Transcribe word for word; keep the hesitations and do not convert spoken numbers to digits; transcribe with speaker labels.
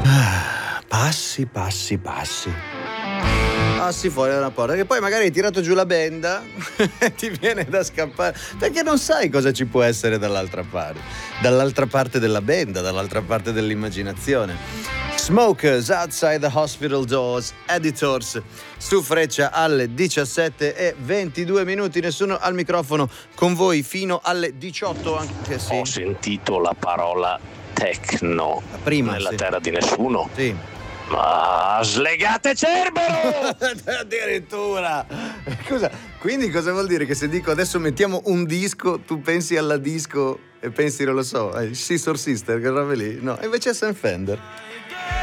Speaker 1: Passi, passi, passi. Passi fuori dalla porta, che poi magari hai tirato giù la benda e ti viene da scappare, perché non sai cosa ci può essere dall'altra parte, dall'altra parte della benda, dall'altra parte dell'immaginazione. Smokers Outside the Hospital Doors, Editors, su Freccia alle diciassette e ventidue minuti, nessuno al microfono con voi fino alle diciotto, anche se
Speaker 2: Ho sentito la parola techno
Speaker 1: prima,
Speaker 2: nella
Speaker 1: sì.
Speaker 2: terra di nessuno.
Speaker 1: Sì.
Speaker 2: Ma slegate Cerbero!
Speaker 1: Addirittura. Scusa, quindi cosa vuol dire? Che se dico adesso mettiamo un disco, tu pensi alla disco e pensi, non lo so, ai Scissor Sister, che robe lì? No, invece è Sam Fender.